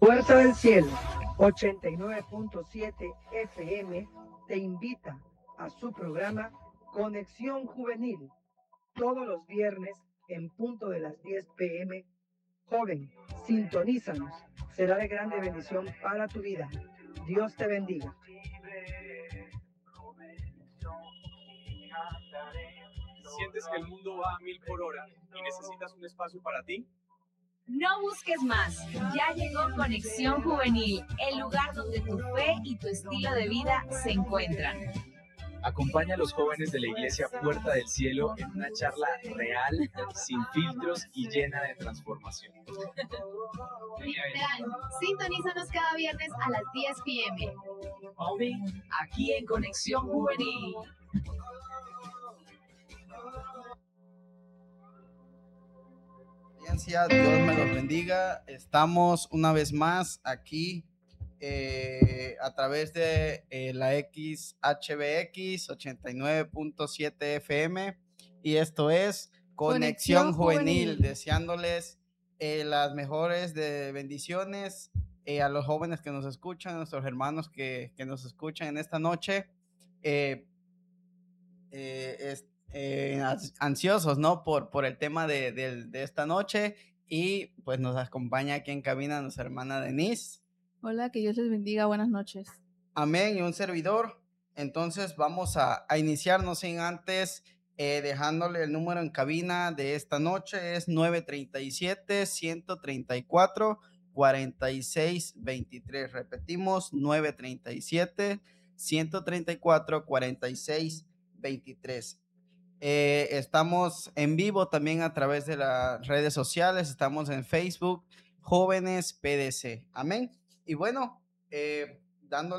Puerta del Cielo, 89.7 FM, te invita a su programa Conexión Juvenil, todos los viernes en punto de las 10 p.m. Joven, sintonízanos, será de grande bendición para tu vida. Dios te bendiga. ¿Sientes que el mundo va a 1000 por hora y necesitas un espacio para ti? No busques más, ya llegó Conexión Juvenil, el lugar donde tu fe y tu estilo de vida se encuentran. Acompaña a los jóvenes de la Iglesia Puerta del Cielo en una charla real, sin filtros y llena de transformación. Literal, sintonízanos cada viernes a las 10 p.m. Aquí en Conexión Juvenil. Dios me los bendiga. Estamos una vez más aquí a través de la XHBX 89.7 FM y esto es Conexión Juvenil, deseándoles las mejores de bendiciones a los jóvenes que nos escuchan, a nuestros hermanos que nos escuchan en esta noche. Ansiosos, ¿no? Por el tema de esta noche, y pues nos acompaña aquí en cabina nuestra hermana Denise. Hola, que Dios les bendiga, buenas noches. Amén, y un servidor. Entonces vamos a iniciarnos sin antes dejándole el número en cabina de esta noche, es 937-134-4623. Repetimos, 937-134-4623. Estamos en vivo también a través de las redes sociales, estamos en Facebook, Jóvenes PDC, amén. Y bueno, dándole